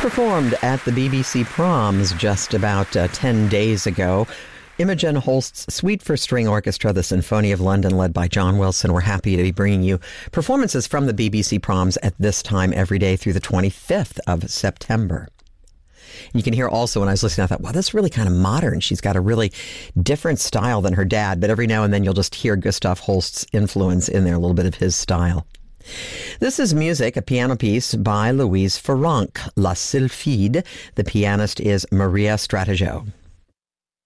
performed at the BBC Proms just about 10 days ago. Imogen Holst's Suite for String Orchestra, the Symphony of London, led by John Wilson. We're happy to be bringing you performances from the BBC Proms at this time every day through the 25th of September. You can hear also, when I was listening, I thought, wow, that's really kind of modern. She's got a really different style than her dad, but every now and then you'll just hear Gustav Holst's influence in there, a little bit of his style. This is music, a piano piece by Louise Farrenc, La Sylphide. The pianist is Maria Strategiou.